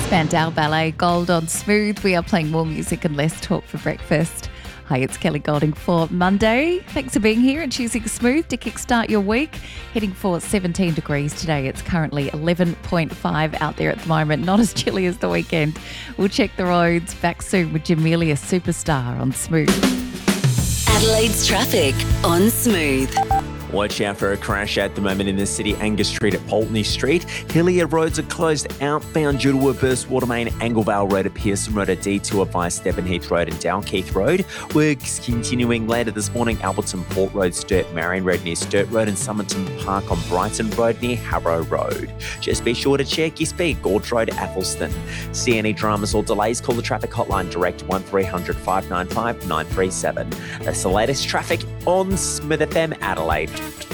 Spandau Ballet, Gold on Smooth. We are playing more music and less talk for breakfast. Hi, it's Kelly Golding for Monday. Thanks for being here and choosing Smooth to kickstart your week. Heading for 17 degrees today. It's currently 11.5 out there at the moment. Not as chilly as the weekend. We'll check the roads. Back soon with Jamelia Superstar on Smooth. Adelaide's traffic on Smooth. Watch out for a crash at the moment in the city. Angus Street at Pulteney Street. Hillier roads are closed outbound due to a burst water main. Anglevale Road at Pearson Road, a detour via Stevenheath Road and Dalkeith Road. Works continuing later this morning. Alberton Port Road, Sturt Marion Road near Sturt Road, and Somerton Park on Brighton Road near Harrow Road. Just be sure to check your speed. Gorge Road, Athelston. See any dramas or delays? Call the traffic hotline direct 1300 595 937. That's the latest traffic on Smith FM Adelaide.